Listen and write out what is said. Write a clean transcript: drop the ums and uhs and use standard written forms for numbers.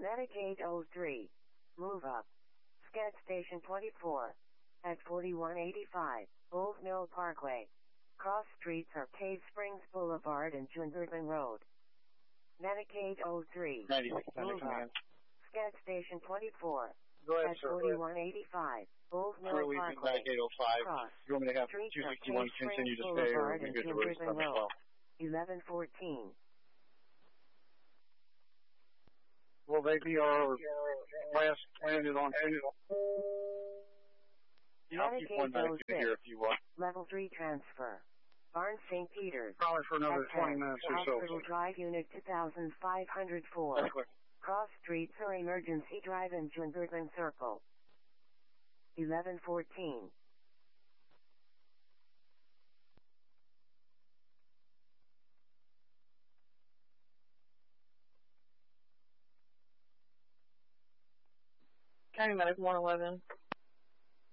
Medicaid 03. Move up. Sked Station 24. At 4185, Old Mill Parkway. Cross streets are Cave Springs Boulevard and Jungerton Road. Medicaid 03. 96 Move command. up. Sked Station 24. Go ahead, At sir. 4185, Old Mill Releasing Parkway. Medicaid 05. Cross. You want me to have Streets are 261 Cave Springs continue to stay, or Boulevard we and good to release Jungerton them as Road. well? 1114. Well, they be our last landed on. Yeah, I'll keep one Medicaid Medicaid here if you want. Level 3 transfer. Barnes St. Peter's. Probably for another At 20 10, minutes or so. Hospital Drive Unit 2504. That's quick. Cross Streets or Emergency Drive in Jungerton Circle. 1114. County Medic 111.